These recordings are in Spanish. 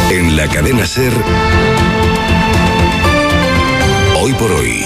En la cadena SER, Hoy por Hoy,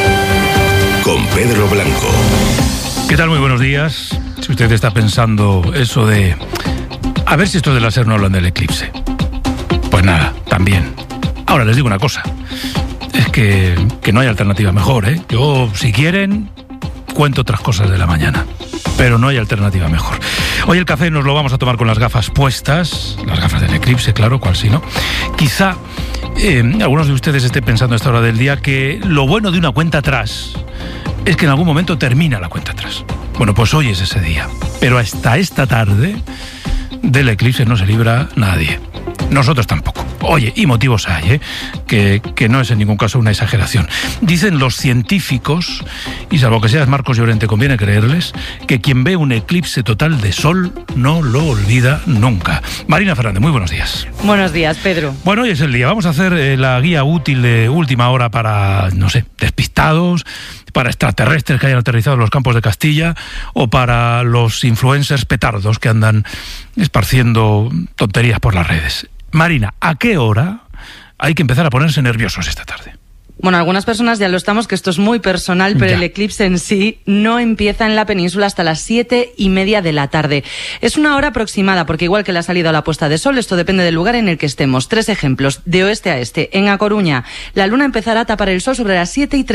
con Pedro Blanco. ¿Qué tal? Muy buenos días. Si usted está pensando eso de... A ver si estos de la SER no hablan del eclipse. Pues nada, también. Ahora les digo una cosa. Es que no hay alternativa mejor, ¿eh? Yo, si quieren, cuento otras cosas de la mañana. Pero no hay alternativa mejor. Hoy el café nos lo vamos a tomar con las gafas puestas. Las gafas del eclipse, claro, cual si no. Quizá algunos de ustedes estén pensando a esta hora del día que lo bueno de una cuenta atrás es que en algún momento termina la cuenta atrás. Bueno, pues hoy es ese día. Pero hasta esta tarde del eclipse no se libra nadie. Nosotros tampoco. Oye, y motivos hay, que no es en ningún caso una exageración. Dicen los científicos, y salvo que seas Marcos Llorente conviene creerles, que quien ve un eclipse total de sol no lo olvida nunca. Marina Fernández, muy buenos días. Buenos días, Pedro. Bueno, hoy es el día. Vamos a hacer la guía útil de última hora para, no sé, despistados, para extraterrestres que hayan aterrizado en los campos de Castilla o para los influencers petardos que andan esparciendo tonterías por las redes. Marina, ¿a qué hora hay que empezar a ponerse nerviosos esta tarde? Bueno, algunas personas ya lo estamos, que esto es muy personal, pero el eclipse en sí no empieza en la península hasta las 7:30 de la tarde. Es una hora aproximada, porque igual que la salida o la puesta de sol, esto depende del lugar en el que estemos. 3 ejemplos, de oeste a este. En A Coruña, la luna empezará a tapar el sol sobre las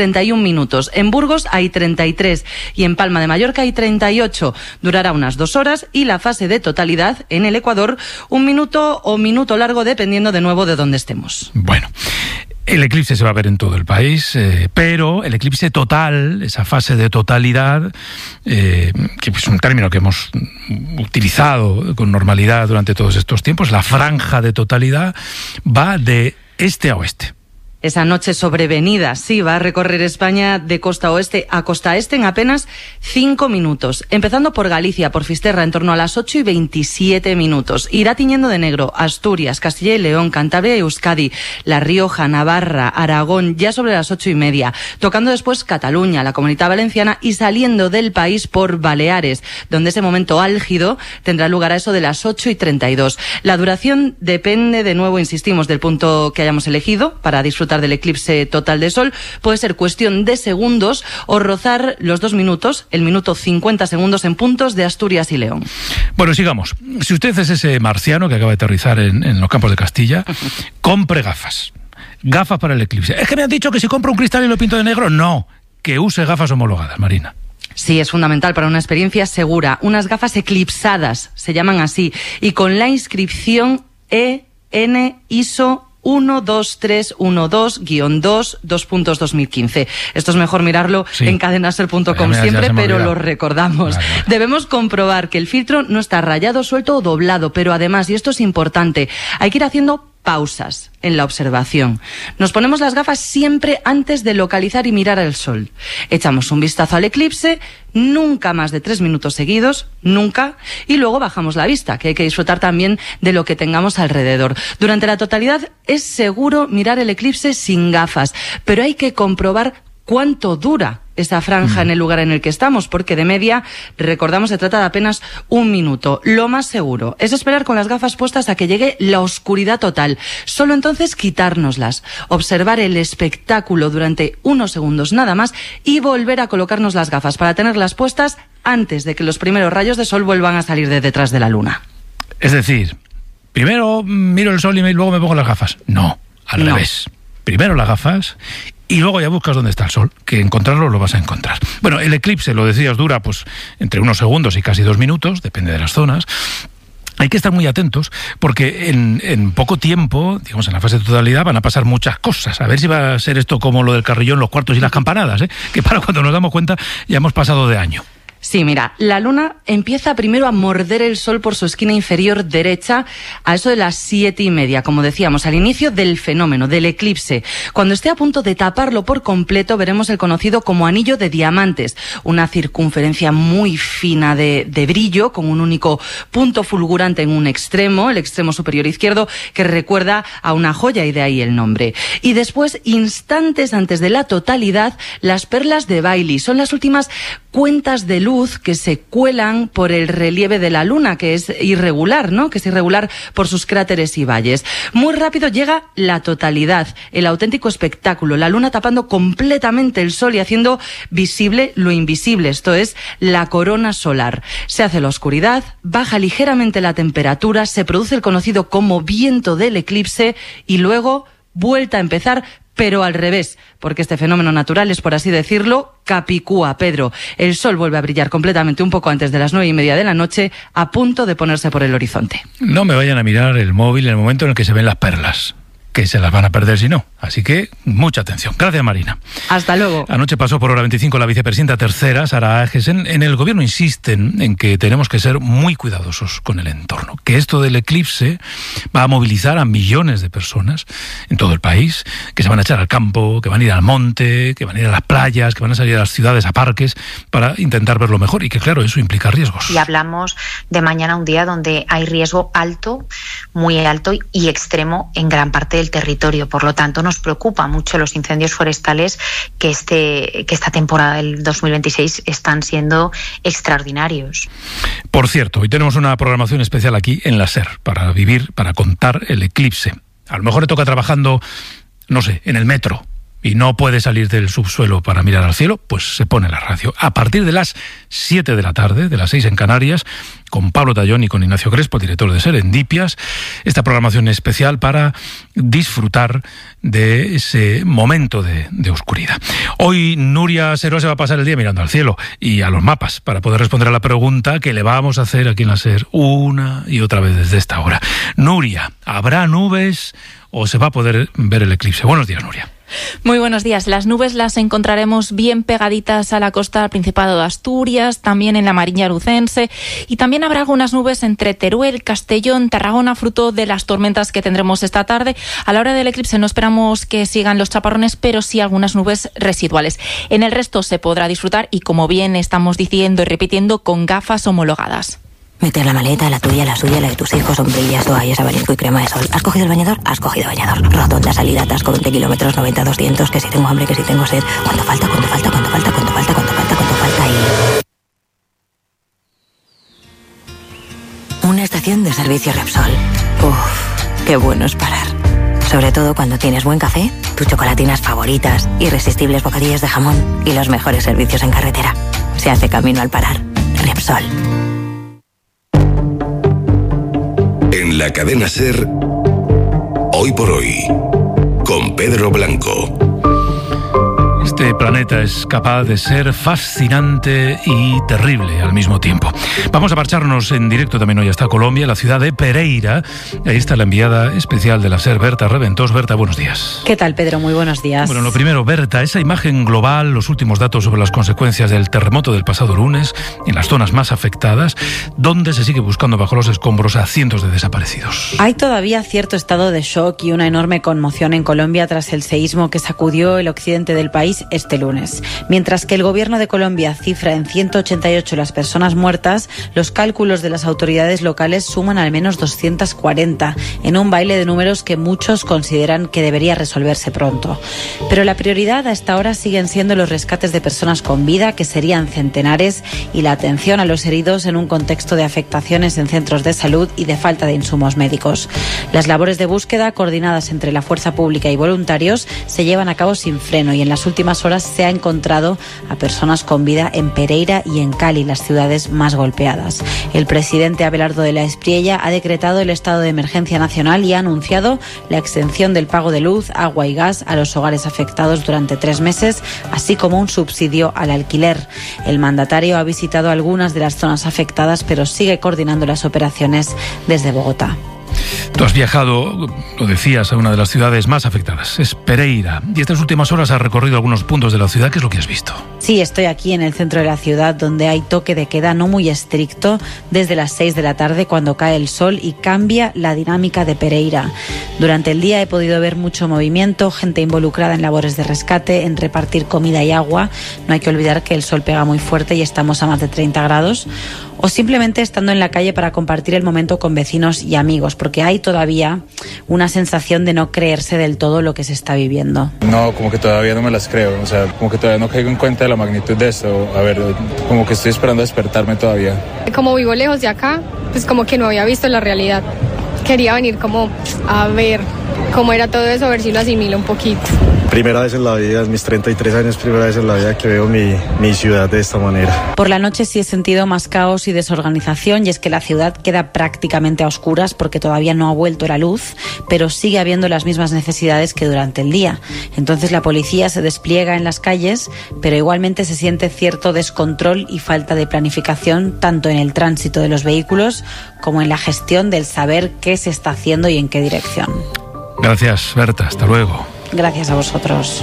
7:31. En Burgos hay 33 y en Palma de Mallorca hay 38. Durará unas 2 horas y la fase de totalidad en el Ecuador, 1 minuto o minuto largo, dependiendo de nuevo de dónde estemos. Bueno, el eclipse se va a ver en todo el país, pero el eclipse total, esa fase de totalidad, que es un término que hemos utilizado con normalidad durante todos estos tiempos, la franja de totalidad va de este a oeste. Esa noche sobrevenida, sí, va a recorrer España de costa oeste a costa este en apenas 5 minutos. Empezando por Galicia, por Fisterra, en torno a las 8:27. Irá tiñendo de negro Asturias, Castilla y León, Cantabria y Euskadi, La Rioja, Navarra, Aragón, ya sobre las 8:30. Tocando después Cataluña, la Comunidad Valenciana y saliendo del país por Baleares, donde ese momento álgido tendrá lugar a eso de las 8:32. La duración depende, de nuevo insistimos, del punto que hayamos elegido para disfrutar del eclipse total de sol. Puede ser cuestión de segundos o rozar los 2 minutos, el minuto 50 segundos en puntos de Asturias y León. Bueno, sigamos. Si usted es ese marciano que acaba de aterrizar en los campos de Castilla, compre gafas. Gafas para el eclipse. Es que me han dicho que si compro un cristal y lo pinto de negro, no. Que use gafas homologadas, Marina. Sí, es fundamental para una experiencia segura. Unas gafas eclipsadas, se llaman así, y con la inscripción EN ISO 12312-2.2015. Esto es mejor mirarlo en cadenaser.com siempre, pero lo recordamos. Vale. Debemos comprobar que el filtro no está rayado, suelto o doblado, pero además, y esto es importante, hay que ir haciendo pausas en la observación. Nos ponemos las gafas siempre antes de localizar y mirar el sol. Echamos un vistazo al eclipse, nunca más de 3 minutos seguidos, nunca, y luego bajamos la vista, que hay que disfrutar también de lo que tengamos alrededor. Durante la totalidad es seguro mirar el eclipse sin gafas, pero hay que comprobar cuánto dura esa franja en el lugar en el que estamos, porque de media, recordamos, se trata de apenas 1 minuto. Lo más seguro es esperar con las gafas puestas a que llegue la oscuridad total. Solo entonces quitárnoslas, observar el espectáculo durante unos segundos nada más y volver a colocarnos las gafas para tenerlas puestas antes de que los primeros rayos de sol vuelvan a salir de detrás de la luna. Es decir, primero miro el sol y luego me pongo las gafas. No, al revés. Primero las gafas y luego ya buscas dónde está el sol, que encontrarlo lo vas a encontrar. Bueno, el eclipse, lo decías, dura pues entre unos segundos y casi 2 minutos, depende de las zonas. Hay que estar muy atentos porque en poco tiempo, digamos en la fase de totalidad, van a pasar muchas cosas. A ver si va a ser esto como lo del carrillón, los cuartos y las campanadas, que para cuando nos damos cuenta ya hemos pasado de año. Sí, mira, la luna empieza primero a morder el sol por su esquina inferior derecha a eso de las 7:30, como decíamos, al inicio del fenómeno, del eclipse. Cuando esté a punto de taparlo por completo, veremos el conocido como anillo de diamantes, una circunferencia muy fina de brillo, con un único punto fulgurante en un extremo, el extremo superior izquierdo, que recuerda a una joya, y de ahí el nombre. Y después, instantes antes de la totalidad, las perlas de Bailey son las últimas cuentas de luz que se cuelan por el relieve de la Luna, que es irregular, ¿no? Que es irregular por sus cráteres y valles. Muy rápido llega la totalidad, el auténtico espectáculo, la Luna tapando completamente el Sol y haciendo visible lo invisible, esto es, la corona solar. Se hace la oscuridad, baja ligeramente la temperatura, se produce el conocido como viento del eclipse y luego vuelta a empezar, pero al revés, porque este fenómeno natural es, por así decirlo, capicúa, Pedro. El Sol vuelve a brillar completamente un poco antes de las 9:30 de la noche, a punto de ponerse por el horizonte. No me vayan a mirar el móvil en el momento en el que se ven las perlas, que se las van a perder si no. Así que, mucha atención. Gracias, Marina. Hasta luego. Anoche pasó por Hora 25 la vicepresidenta tercera, Sara Agesen. En el gobierno insisten en que tenemos que ser muy cuidadosos con el entorno. Que esto del eclipse va a movilizar a millones de personas en todo el país, que se van a echar al campo, que van a ir al monte, que van a ir a las playas, que van a salir a las ciudades, a parques, para intentar verlo mejor. Y que, claro, eso implica riesgos. Y hablamos de mañana, un día donde hay riesgo alto, muy alto y extremo en gran parte del territorio. Por lo tanto, nos preocupa mucho los incendios forestales que esta temporada del 2026 están siendo extraordinarios. Por cierto, hoy tenemos una programación especial aquí en la SER para vivir, para contar el eclipse. A lo mejor le toca trabajando, no sé, en el metro y no puede salir del subsuelo para mirar al cielo, pues se pone la radio. A partir de las 7 de la tarde, de las 6 en Canarias, con Pablo Tallón y con Ignacio Crespo, director de Serendipias, esta programación especial para disfrutar de ese momento de oscuridad. Hoy Nuria Seró se va a pasar el día mirando al cielo y a los mapas para poder responder a la pregunta que le vamos a hacer aquí en la SER una y otra vez desde esta hora. Nuria, ¿habrá nubes o se va a poder ver el eclipse? Buenos días, Nuria. Muy buenos días. Las nubes las encontraremos bien pegaditas a la costa del Principado de Asturias, también en la Mariña Lucense, y también habrá algunas nubes entre Teruel, Castellón, Tarragona, fruto de las tormentas que tendremos esta tarde. A la hora del eclipse no esperamos que sigan los chaparrones, pero sí algunas nubes residuales. En el resto se podrá disfrutar y, como bien estamos diciendo y repitiendo, con gafas homologadas. Meter la maleta, la tuya, la suya, la de tus hijos, sombrillas, toallas, abanico y crema de sol. ¿Has cogido el bañador? Has cogido bañador. Rotonda, salida, atasco, 20 kilómetros, 90, 200, que si tengo hambre, que si tengo sed. ¿Cuánto falta? ¿Cuánto falta? ¿Cuánto falta? ¿Cuánto falta? ¿Cuánto falta? ¿Cuánto falta? Y... una estación de servicio Repsol. Uff, qué bueno es parar. Sobre todo cuando tienes buen café, tus chocolatinas favoritas, irresistibles bocadillos de jamón y los mejores servicios en carretera. Se hace camino al parar. Repsol. En la cadena SER, Hoy por Hoy, con Pedro Blanco. Este planeta es capaz de ser fascinante y terrible al mismo tiempo. Vamos a marcharnos en directo también hoy hasta Colombia, la ciudad de Pereira. Ahí está la enviada especial de la SER, Berta Reventós. Berta, buenos días. ¿Qué tal, Pedro? Muy buenos días. Bueno, lo primero, Berta, esa imagen global, los últimos datos sobre las consecuencias del terremoto del pasado lunes en las zonas más afectadas, donde se sigue buscando bajo los escombros a cientos de desaparecidos. Hay todavía cierto estado de shock y una enorme conmoción en Colombia tras el seísmo que sacudió el occidente del país este lunes. Mientras que el gobierno de Colombia cifra en 188 las personas muertas, los cálculos de las autoridades locales suman al menos 240, en un baile de números que muchos consideran que debería resolverse pronto. Pero la prioridad a esta hora siguen siendo los rescates de personas con vida, que serían centenares, y la atención a los heridos en un contexto de afectaciones en centros de salud y de falta de insumos médicos. Las labores de búsqueda, coordinadas entre la fuerza pública y voluntarios, se llevan a cabo sin freno y en las últimas horas se ha encontrado a personas con vida en Pereira y en Cali, las ciudades más golpeadas. El presidente Abelardo de la Espriella ha decretado el estado de emergencia nacional y ha anunciado la exención del pago de luz, agua y gas a los hogares afectados durante 3 meses, así como un subsidio al alquiler. El mandatario ha visitado algunas de las zonas afectadas, pero sigue coordinando las operaciones desde Bogotá. Tú has viajado, lo decías, a una de las ciudades más afectadas, es Pereira, y estas últimas horas has recorrido algunos puntos de la ciudad. ¿Qué es lo que has visto? Sí, estoy aquí en el centro de la ciudad, donde hay toque de queda no muy estricto desde las 6 de la tarde, cuando cae el sol y cambia la dinámica de Pereira. Durante el día he podido ver mucho movimiento, gente involucrada en labores de rescate, en repartir comida y agua. No hay que olvidar que el sol pega muy fuerte y estamos a más de 30 grados. o simplemente estando en la calle para compartir el momento con vecinos y amigos, porque hay todavía una sensación de no creerse del todo lo que se está viviendo. No, como que todavía no me las creo, o sea, como que todavía no caigo en cuenta de la magnitud de esto. A ver, como que estoy esperando a despertarme todavía. Como vivo lejos de acá, pues como que no había visto la realidad. Quería venir como a ver cómo era todo eso, a ver si lo asimilo un poquito. Primera vez en la vida, mis 33 años, primera vez en la vida que veo mi ciudad de esta manera. Por la noche sí he sentido más caos y desorganización, y es que la ciudad queda prácticamente a oscuras porque todavía no ha vuelto la luz, pero sigue habiendo las mismas necesidades que durante el día. Entonces la policía se despliega en las calles, pero igualmente se siente cierto descontrol y falta de planificación tanto en el tránsito de los vehículos como en la gestión del saber qué se está haciendo y en qué dirección. Gracias, Berta. Hasta luego. Gracias a vosotros.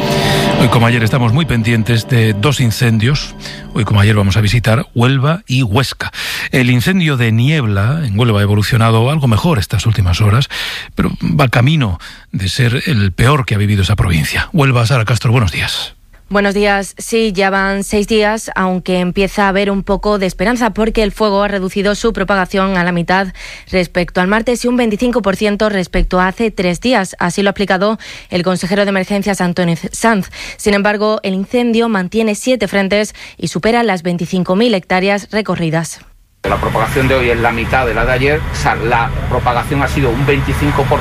Hoy como ayer estamos muy pendientes de dos incendios. Hoy como ayer vamos a visitar Huelva y Huesca. El incendio de Niebla en Huelva ha evolucionado algo mejor estas últimas horas, pero va camino de ser el peor que ha vivido esa provincia. Huelva, Sara Castro, buenos días. Buenos días. Sí, ya van 6 días, aunque empieza a haber un poco de esperanza porque el fuego ha reducido su propagación a la mitad respecto al martes y un 25% respecto a hace 3 días. Así lo ha explicado el consejero de Emergencias, Antonio Sanz. Sin embargo, el incendio mantiene 7 frentes y supera las 25.000 hectáreas recorridas. La propagación de hoy es la mitad de la de ayer, o sea, la propagación ha sido un 25%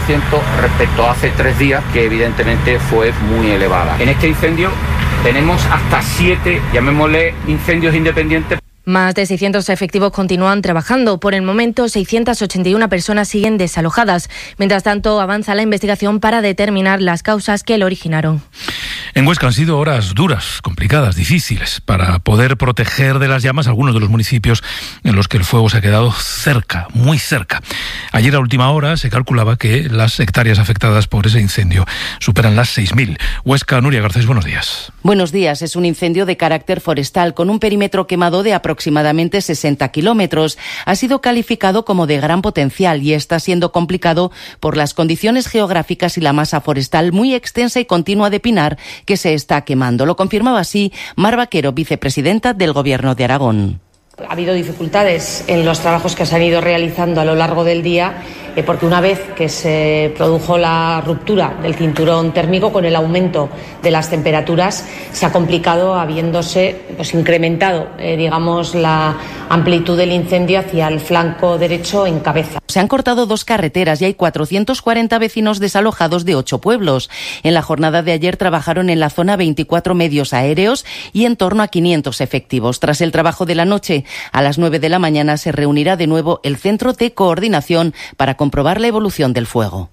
respecto a hace 3 días, que evidentemente fue muy elevada. En este incendio tenemos hasta 7, llamémosle incendios independientes. Más de 600 efectivos continúan trabajando. Por el momento, 681 personas siguen desalojadas. Mientras tanto, avanza la investigación para determinar las causas que lo originaron. En Huesca han sido horas duras, complicadas, difíciles, para poder proteger de las llamas algunos de los municipios en los que el fuego se ha quedado cerca, muy cerca. Ayer a última hora se calculaba que las hectáreas afectadas por ese incendio superan las 6.000. Huesca, Nuria Garcés, buenos días. Buenos días. Es un incendio de carácter forestal con un perímetro quemado de aproximadamente 60 kilómetros. Ha sido calificado como de gran potencial y está siendo complicado por las condiciones geográficas y la masa forestal muy extensa y continua de pinar que se está quemando. Lo confirmaba así Mar Vaquero, vicepresidenta del Gobierno de Aragón. Ha habido dificultades en los trabajos que se han ido realizando a lo largo del día, porque una vez que se produjo la ruptura del cinturón térmico con el aumento de las temperaturas, se ha complicado habiéndose incrementado la amplitud del incendio hacia el flanco derecho en cabeza. Se han cortado 2 carreteras y hay 440 vecinos desalojados de 8 pueblos. En la jornada de ayer trabajaron en la zona 24 medios aéreos y en torno a 500 efectivos. Tras el trabajo de la noche, a las 9 de la mañana se reunirá de nuevo el Centro de Coordinación para comprobar la evolución del fuego.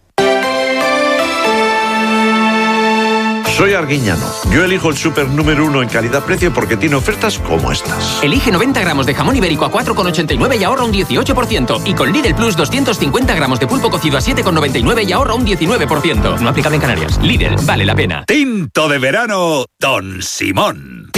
Soy Arguiñano. Yo elijo el súper número 1 en calidad-precio porque tiene ofertas como estas. Elige 90 gramos de jamón ibérico a 4,89 y ahorra un 18%. Y con Lidl Plus 250 gramos de pulpo cocido a 7,99 y ahorra un 19%. No aplicable en Canarias. Lidl, vale la pena. Tinto de verano, Don Simón.